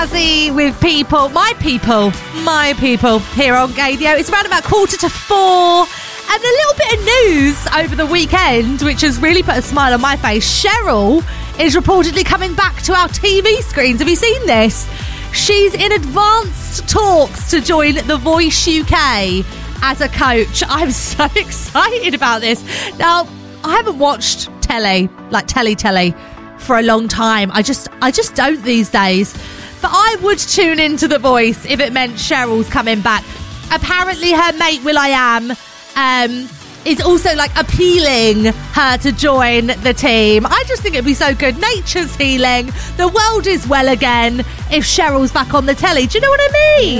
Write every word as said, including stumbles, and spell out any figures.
With people, my people, my people here on Gaydio. It's around about quarter to four. And a little bit of news over the weekend, which has really put a smile on my face. Cheryl is reportedly coming back to our T V screens. Have you seen this? She's in advanced talks to join The Voice U K as a coach. I'm so excited about this. Now, I haven't watched telly, like telly telly, for a long time. I just, I just don't these days. But I would tune into The Voice if it meant Cheryl's coming back. Apparently her mate will.i.am um, is also like appealing her to join the team. I just think it'd be so good. Nature's healing. The world is well again if Cheryl's back on the telly. Do you know what I mean?